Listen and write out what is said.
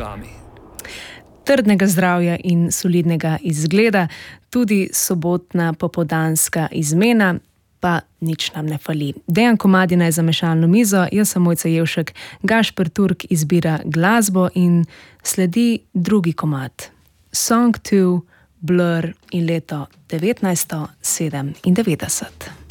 očami. Trdnega zdravja in solidnega izgleda, tudi sobotna popoldanska izmena, pa nič nam ne fali. Dejan Komadina je za mešalno mizo, jaz sem Mojca Jevšek, Gašper Turk izbira glasbo in sledi drugi komad. Song 2, Blur in leto 1997.